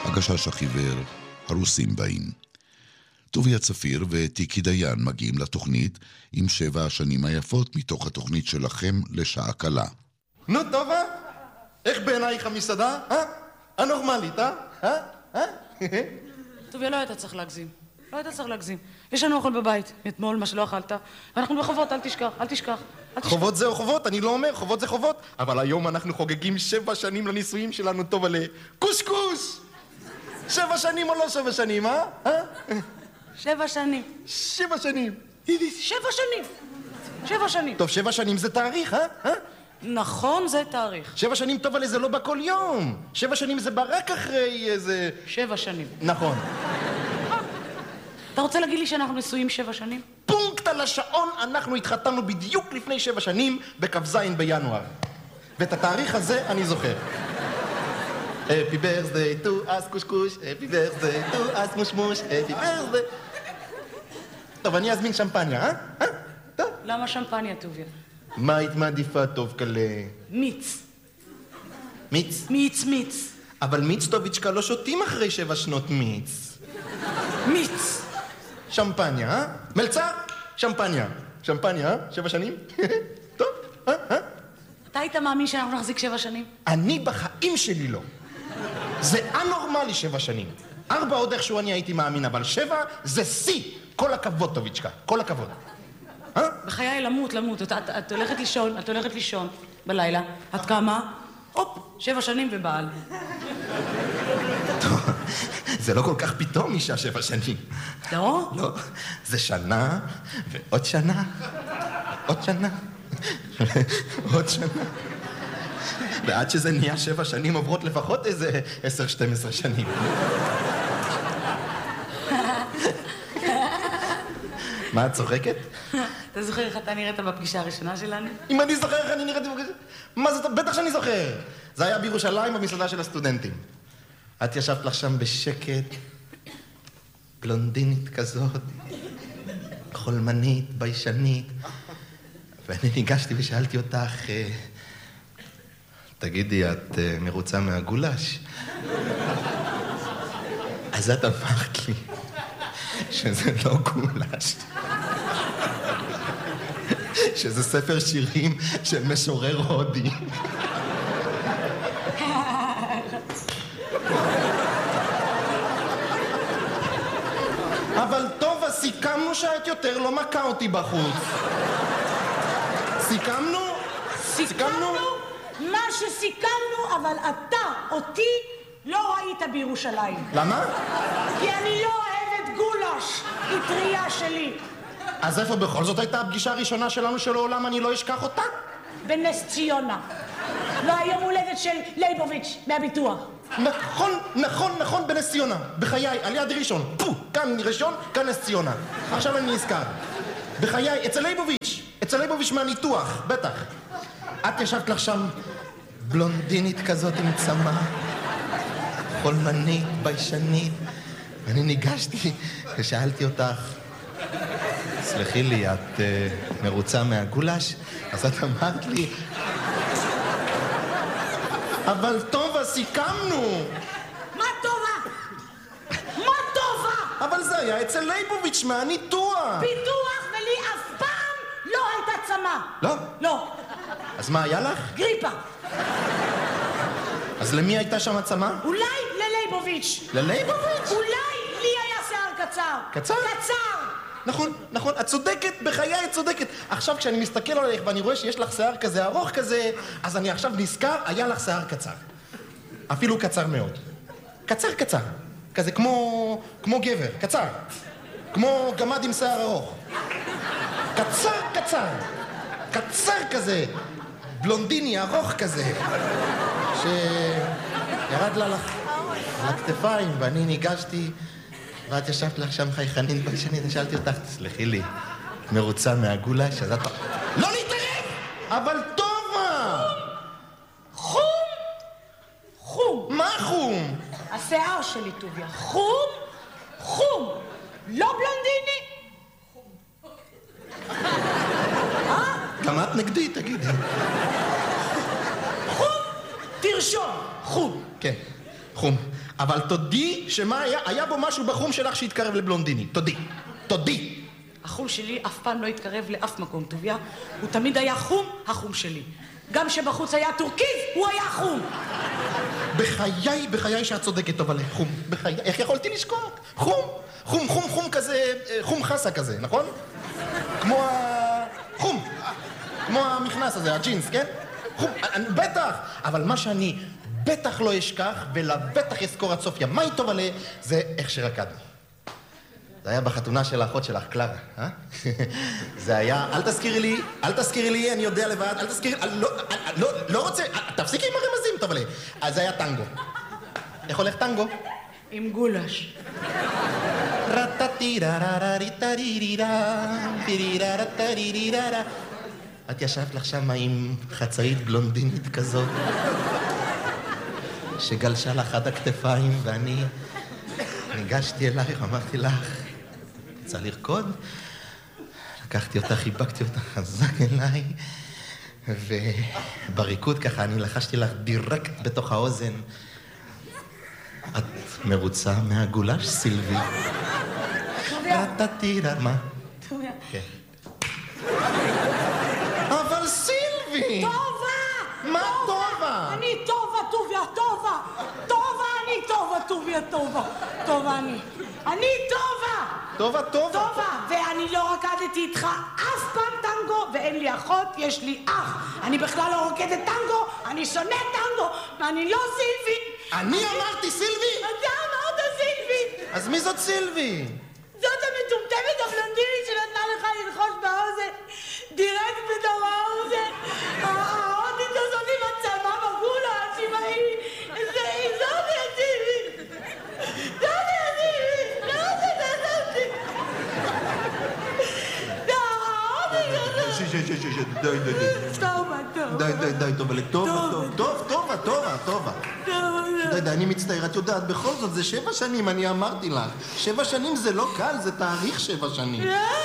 הגשש החיוור, הרוסים באים. טוביה צפיר וטיקי דיין מגיעים לתוכנית עם 7 השנים היפות מתוך התוכנית שלכם לשעה קלה. נו טובה, איך בעינייך המסעדה? הנורמלית, טוביה, לא היית צריך להגזים. לא היית צריך להגזים. יש לנו אוכל בבית, אתמול מה שלא אכלת. ואנחנו בחובות, אל תשכח, אל תשכח. חובות זה או חובות? אני לא אומר, חובות זה חובות. אבל היום אנחנו חוגגים 7 שנים לנישואים שלנו, טובה לקושקוש. 7 שנים או לא 7 שנים, 7 שנים. 7 שנים. 7 שנים. 7 שנים. טוב, 7 שנים זה תאריך, נכון, זה תאריך. 7 שנים טוב, אבל זה לא בכל יום. 7 שנים זה רק אחרי איזה... 7 שנים. נכון. אתה רוצה להגיד לי שאנחנו נשואים 7 שנים? פונקט על השעון, אנחנו התחתנו בדיוק לפני 7 שנים, בכ"ז בינואר. ואת התאריך הזה אני זוכר. Happy birthday to us קושקוש, Happy birthday to us מושמוש, Happy birthday. טוב, אני אזמין שמפניה, טוב. למה שמפניה, טוביה? מה היית מעדיפה, טוב, כאלה? מיץ. מיץ? מיץ. אבל מיץ טוביצ'קה לא שותים אחרי 7 שנות מיץ. מיץ. שמפניה, מלצר? שמפניה. שמפניה, 7 שנים? טוב, אתה היית מאמין שאנחנו נחזיק 7 שנים? אני בחיים שלי לא. זה אנורמלי 7 שנים. 4 עוד איכשהו אני הייתי מאמין, אבל 7 זה שיא. כל הכבוד, טוביצ'קה, כל הכבוד. בחיי למות. את הולכת לישון בלילה. את קמה? הופ, 7 שנים ובעל. טוב, זה לא כל כך פתאום אישה 7 שנים. לא? לא, זה שנה ועוד שנה, עוד שנה, עוד שנה. ועד שזה נהיה 7 שנים עוברות לפחות איזה 10-12 שנים. מה, את צוחקת? אתה זוכר איך אתה נראית בפגישה הראשונה שלנו? אם אני זוכר איך אני נראית בפגישה... מה זה? בטח שאני זוכר. זה היה בירושלים במסעדה של הסטודנטים. את ישבת לך שם בשקט, בלונדינית כזאת, חולמנית, ביישנית, ואני ניגשתי ושאלתי אותך, תגידי, את מרוצה מהגולש? אז את אמרת לי שזה לא גולש, שזה ספר שירים של משורר הודי. אבל טוב, אז סיכמנו שאת יותר לא מכה אותי בחוץ. סיכמנו? סיכמנו מה שסיכמנו, אבל אתה אותי לא ראית בירושלים. למה? כי אני לא אוהבת גולש, היא טריה שלי. אז איפה בכל זאת הייתה הפגישה הראשונה שלנו שלעולם אני לא אשכח אותה? בנס ציונה. לא היום הולדת של ליבוביץ' מהביטוח. נכון, בנס ציונה. בחיי, על יד ראשון. כאן ראשון, כאן נס ציונה. עכשיו אני נזכר. בחיי, אצל ליבוביץ' מהניתוח, בטח. את ישבת לך שם בלונדינית כזאת עם צמא, חולמנית, ביישנית. אני ניגשתי ושאלתי אותך, סלחי לי, את מרוצה מהגולש? אז את אמרת לי, אבל טובה, סיכמנו. מה טובה? מה טובה? אבל זה היה אצל ליבוביץ' מהניתוח. ביטוח, ולי אף פעם לא הייתה צמא. לא? לא. אז מה היה לך? גריפה. אז למי הייתה שם צמא? אולי לליבוביץ'. לליבוביץ'? אולי לי היה שיער קצר. קצר? קצר. נכון, את צודקת, בחיי את צודקת. עכשיו כשאני מסתכל עליך ואני רואה שיש לך שיער כזה ארוך כזה, אז אני עכשיו נזכר, היה לך שיער קצר. אפילו קצר מאוד. קצר. כזה כמו גבר, קצר. כמו גמד עם שיער ארוך. קצר כזה. בלונדיני ארוך כזה. שירד לה לכתפיים ואני ניגשתי... ואת ישבת לך שם חייכנית ביישנית, ושאלתי אותך, תסלחי לי, מרוצה מהגולש, אז את... לא להתערב! אבל טובה! חום. מה חום? השיער שלי, טוביה. חום. לא בלונדיני. גם את נגדי, תגידי. חום. תרשום. חום. כן. חום. אבל תודי שמה היה בו משהו בחום שלך שהתקרב לבלונדיני. תודי. החום שלי אף פעם לא התקרב לאף מקום, טוביה. הוא תמיד היה חום, החום שלי. גם שבחוץ היה טורקיז, הוא היה חום. בחיי שאת צודקת, אבל חום. בחיי, איך יכולתי לשכוח? חום כזה, חום חסה כזה, נכון? כמו המכנס הזה, הג'ינס, כן? חום, בטח. אבל מה שאני בטח לא אשכח, ולבטח אזכור עד סוף ימיי טוב עליה, זה איך שרקדנו. זה היה בחתונה של האחות שלך, קלרה, אה? זה היה, אל תזכירי לי, אני יודע לבד, אל תזכירי, לא רוצה, תפסיקי עם הרמזים, טוב עליה. אז זה היה טנגו. איך הולך טנגו? עם גולש. את ישבת לך שמה עם חצאית בלונדינית כזאת, שגלשה לך עד הכתפיים, ואני ניגשתי אלייך, אמרתי לך, רוצה לרקוד? לקחתי אותך, חיבקתי אותך חזק אליי, ובריקוד ככה אני לחשתי לך דירקט בתוך האוזן. את מרוצה מהגולש, סילבי? מה? כן. אבל סילבי! טובה! מה טובה? אני טובה, טוביה, טובה! טובה, אני טובה, טוביה, טובה! טובה אני. אני טובה! טובה. ואני לא רקדתי איתך אף פעם טנגו, ואין לי אחות, יש לי אח. אני בכלל לא רוקדת טנגו, אני שונאת טנגו, ואני לא סילבי. אני אמרתי סילבי? אתה אמרת סילבי. אז מי זאת סילבי? זאת המטומטמת הבלונדינית שנתנה לך ללחוש באוזן. דירקט בתוך האוזן. ההודית הזאת עם הצלמה בגולש, עם זאת יציבי. די, טובה. די, אני מצטער, את יודעת, בכל זאת, זה 7 שנים, אני אמרתי לך. 7 שנים זה לא קל, זה תאריך 7 שנים.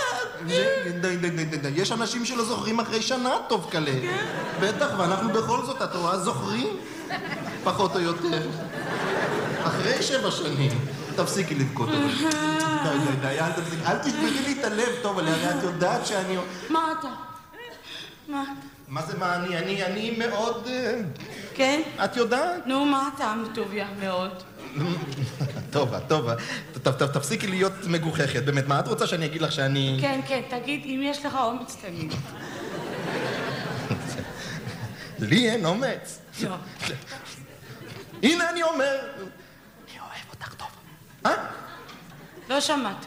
די, יש אנשים שלא זוכרים אחרי שנה טוב קלה. בטח, ואנחנו בכל זאת, את רואה, זוכרים? פחות או יותר. אחרי 7 שנים. תפסיקי לבכות. די, אל תשברי לי את הלב טוב, הרי את יודעת שאני... מה אתה? מה זה מה אני מאוד... כן? את יודעת? נו, מה אתה, טוביה, מאוד? טובה. תפסיקי להיות מגוחכת. באמת, מה את רוצה שאני אגיד לך שאני... כן, תגיד, אם יש לך אומץ, תגיד. לי אין אומץ. לא. הנה אני אומר... אני אוהב אותך טוב. לא שמעתי.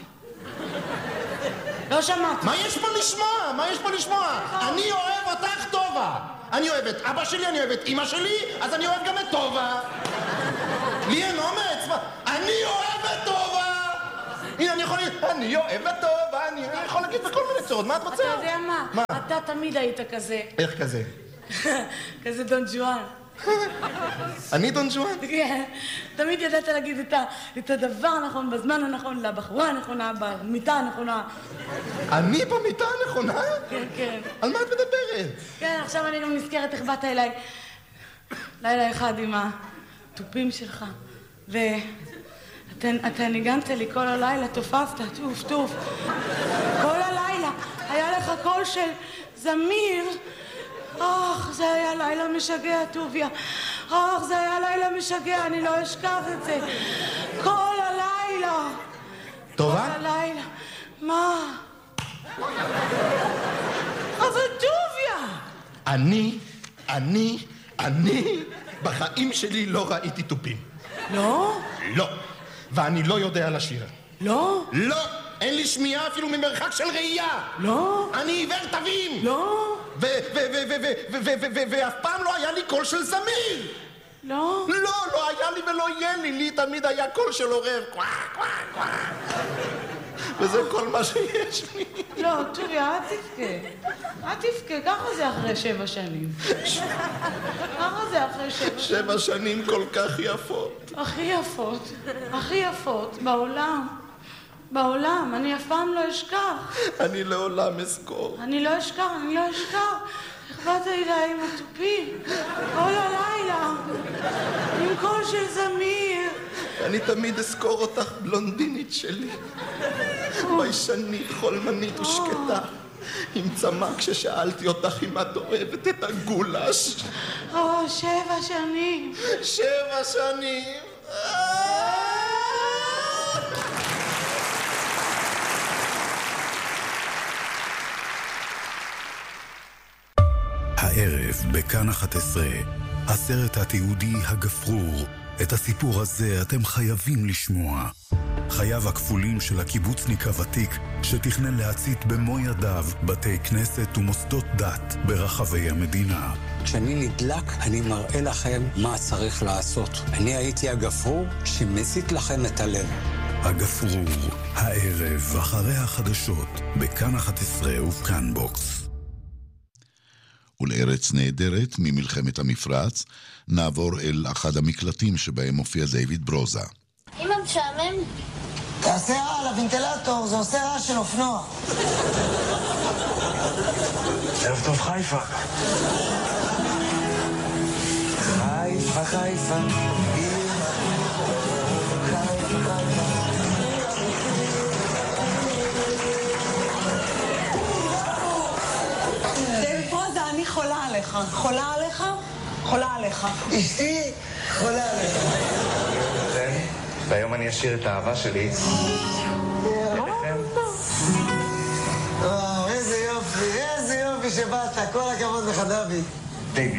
מה יש פה לשמוע? אני אוהב אותך טובה. אני אוהב את אבא שלי, אני אוהב את אמא שלי, אז אני אוהב גם את טובה. לי אין אומץ. אני אוהב את טובה. הנה, אני אוהב את טובה. אני יכול להגיד בכל מיני צורות. מה את רוצה? אתה יודע מה? אתה תמיד היית כזה. איך כזה? כזה דון ג'ואן. אני דון ג'ואן? כן. תמיד ידעת להגיד את הדבר הנכון, בזמן הנכון, לבחורה הנכונה, במיטה הנכונה. אני במיטה הנכונה? כן. על מה את מדברת? כן, עכשיו אני גם נזכרת איך באת אליי לילה אחד עם הטופים שלך. אתה ניגנת לי כל הלילה, תופפת, טוף. כל הלילה היה לך קול של זמיר. זה היה לילה משגע, טוביה. זה היה לילה משגע, אני לא אשכח את זה. כל הלילה. טובה? כל הלילה. מה? אבל טוביה! אני בחיים שלי לא ראיתי טופים. לא? לא. ואני לא יודע לשיר. לא? לא. אין לי שמיעה אפילו ממרחק של ראייה. לא? אני עיוור תווים. לא? ואף פעם לא היה לי קול של זמיר. לא? לא היה לי ולא יהיה לי. לי תמיד היה קול של עורב. וזה כל מה שיש לי. לא, טוביה, אל תבכה. ככה זה אחרי 7 שנים. ככה זה אחרי 7 שנים. 7 שנים כל כך יפות. הכי יפות בעולם, אני אף פעם לא אשכח. אני לעולם אזכור. אני לא אשכח. איך באת אליי עם הטופים? כל הלילה. עם קול של זמיר. אני תמיד אזכור אותך בלונדינית שלי. ביישנית, חולמנית ושקטה. עם צמא כששאלתי אותך אם את אוהבת את הגולש. 7 שנים. 7 שנים. הערב בכאן 11, הסרט התיעודי הגפרור. את הסיפור הזה אתם חייבים לשמוע. חייו הכפולים של הקיבוצניק הוותיק שתכנן להצית במו ידיו בתי כנסת ומוסדות דת ברחבי המדינה. כשאני נדלק, אני מראה לכם מה צריך לעשות. אני הייתי הגפרור שמסית לכם את הלב. הגפרור, הערב אחרי החדשות, בכאן 11 ובכאן בוקס. ולארץ נהדרת ממלחמת המפרץ, נעבור אל אחד המקלטים שבהם מופיע דיוויד ברוזה. אמא משעמם? תעשה רע על הוונטילטור, זה עושה רע של אופנוע. ערב טוב חיפה. חיפה, חיפה. דיוויד ברוזה, אני חולה עליך. חולה עליך? חולה עליך. אשתי חולה עליך. והיום אני אשאיר את האהבה שלי. וואו, איזה יופי, איזה יופי שבאת. כל הכבוד לך, דוד. דיוויד.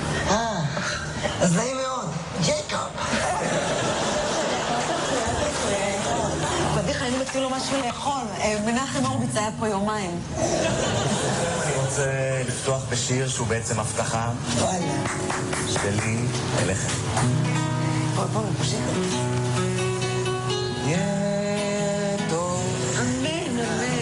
אז נעים מאוד. ג'ייקוב. פדיחה, היינו מציעים לו משהו לאכול. מנחם הורוביץ היה פה יומיים. אני רוצה לפתוח בשיר שהוא בעצם הבטחה שלי אליכם. בוא, נפשיר. Yeah.